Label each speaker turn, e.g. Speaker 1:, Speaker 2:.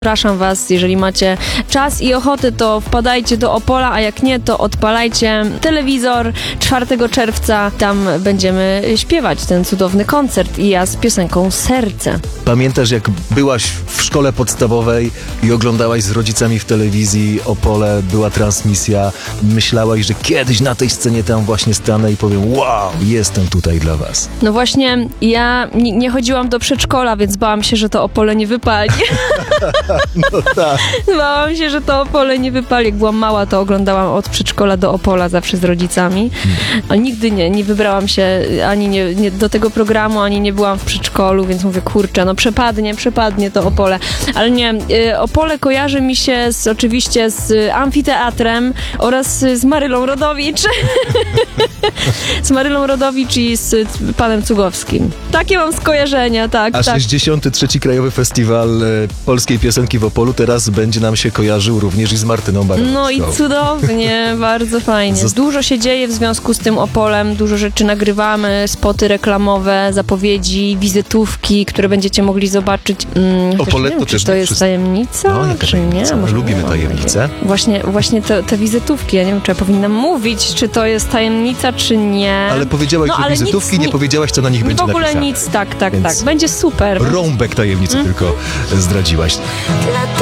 Speaker 1: Zapraszam was, jeżeli macie czas i ochotę, to wpadajcie do Opola, a jak nie, to odpalajcie telewizor 4 czerwca. Tam będziemy śpiewać ten cudowny koncert i ja z piosenką Serce.
Speaker 2: Pamiętasz, jak byłaś w szkole podstawowej i oglądałaś z rodzicami w telewizji Opole, była transmisja, myślałaś, że kiedyś na tej scenie tam właśnie stanę i powiem, wow, jestem tutaj dla was.
Speaker 1: No właśnie, ja nie chodziłam do przedszkola, więc bałam się, że to Opole nie wypali.
Speaker 2: No tak.
Speaker 1: Bałam się, że to Opole nie wypali. Jak byłam mała, to oglądałam od przedszkola do Opola zawsze z rodzicami. A nigdy nie wybrałam się ani nie do tego programu, ani nie byłam w przedszkolu, więc mówię, kurczę, no przepadnie to Opole. Ale nie, Opole kojarzy mi się oczywiście z amfiteatrem oraz z Marylą Rodowicz. Z Marylą Rodowicz i z panem Cugowskim. Takie mam skojarzenia, tak.
Speaker 2: A
Speaker 1: tak.
Speaker 2: 63. Krajowy Festiwal Polskiej Piosenki w Opolu teraz będzie nam się kojarzył również i z Martyną Baranowską.
Speaker 1: No i cudownie, bardzo fajnie. Dużo się dzieje w związku z tym Opolem, dużo rzeczy nagrywamy, spoty reklamowe, zapowiedzi, wizytówki, które będziecie mogli zobaczyć.
Speaker 2: Opole
Speaker 1: nie wiem,
Speaker 2: to
Speaker 1: czy
Speaker 2: też
Speaker 1: to jest tajemnica,
Speaker 2: No, jaka
Speaker 1: czy nie?
Speaker 2: tajemnica?
Speaker 1: Może
Speaker 2: Lubimy
Speaker 1: nie,
Speaker 2: tajemnice.
Speaker 1: Właśnie te wizytówki, ja nie wiem, czy ja powinnam mówić, czy to jest tajemnica, czy nie.
Speaker 2: Ale powiedziałaś,
Speaker 1: No,
Speaker 2: że
Speaker 1: ale
Speaker 2: wizytówki,
Speaker 1: nic,
Speaker 2: nie powiedziałaś, co na nich będzie
Speaker 1: w ogóle
Speaker 2: napisane.
Speaker 1: nic, tak.
Speaker 2: Więc
Speaker 1: Będzie super.
Speaker 2: Rąbek tajemnicy tylko zdradziłaś.